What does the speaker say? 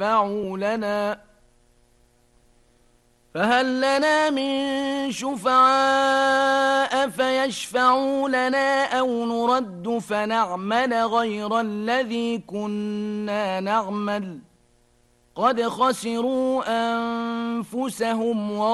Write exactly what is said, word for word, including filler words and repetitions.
فَيَشْفَعُوا لَنَا فَهَلْ لَنَا مِن شُفَعَاءَ فَيَشْفَعُوا لَنَا أَوْ نُرَدُّ فَنَعْمَلَ غَيْرَ الَّذِي كُنَّا نَعْمَلُ قَدْ خَسِرُوا أَنفُسَهُمْ